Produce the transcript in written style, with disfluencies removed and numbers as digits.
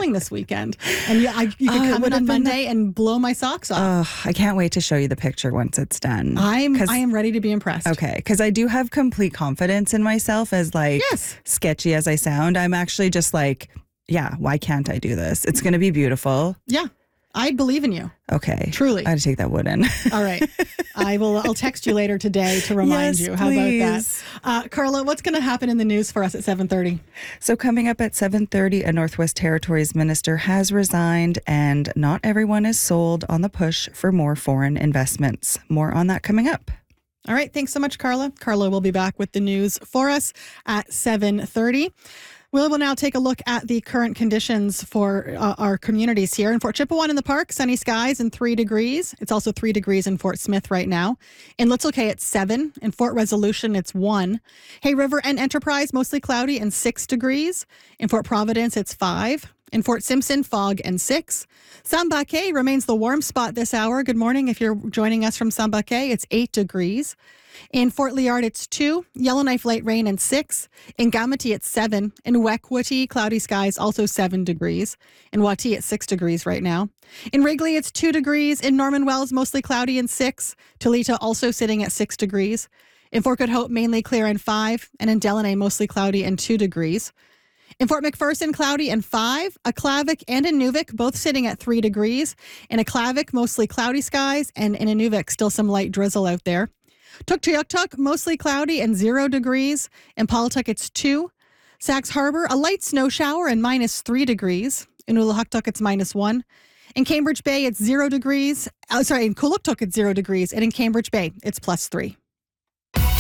snowing this weekend. And you can come in on Monday and blow my socks off. I can't wait to show you the picture once it's done. I am ready to be impressed. Okay, because I do have complete confidence in myself as sketchy as I sound. I'm actually just like, yeah, why can't I do this? It's going to be beautiful. Yeah. I believe in you. Okay. Truly. I had to take that wood in. All right. I'll text you later today to remind you. How about that? Carla, what's going to happen in the news for us at 7:30? So coming up at 7:30, a Northwest Territories minister has resigned, and not everyone is sold on the push for more foreign investments. More on that coming up. All right. Thanks so much, Carla. Carla will be back with the news for us at 7:30. We will now take a look at the current conditions for our communities here. In Fort Chipewyan in the park, sunny skies and 3 degrees. It's also 3 degrees in Fort Smith right now. In Little Cay, it's 7. In Fort Resolution, it's 1. Hay River and Enterprise, mostly cloudy and 6 degrees. In Fort Providence, it's 5. In Fort Simpson, fog and 6. Sambake remains the warm spot this hour. Good morning. If you're joining us from Sambake, it's 8 degrees. In Fort Liard, it's 2. Yellowknife, light rain and 6. In Gamity, it's 7. In Wekwati, cloudy skies, also 7 degrees. In Wati, it's 6 degrees right now. In Wrigley, it's 2 degrees. In Norman Wells, mostly cloudy and 6. Toledo also sitting at 6 degrees. In Fort Good Hope, mainly clear and 5. And in Delaney, mostly cloudy and 2 degrees. In Fort McPherson, cloudy and 5. Aklavik and Inuvik, both sitting at 3 degrees. In Aklavik, mostly cloudy skies. And in Inuvik, still some light drizzle out there. Tuktoyaktuk, mostly cloudy and 0 degrees. In Paulatuk, it's 2. Sax Harbor, a light snow shower and -3 degrees. In Ulahuktuk, it's -1. In Cambridge Bay, it's 0 degrees. In Kuluktuk, it's 0 degrees. And in Cambridge Bay, it's +3.